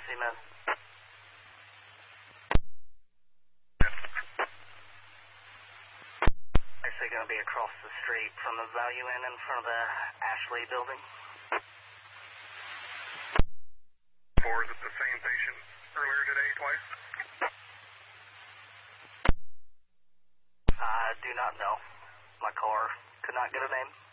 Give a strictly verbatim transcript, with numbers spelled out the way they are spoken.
Seaman. Actually going to be across the street from the Value Inn in front of the Ashley building. Or is it the same patient earlier today, twice? I do not know. My car could not get a name.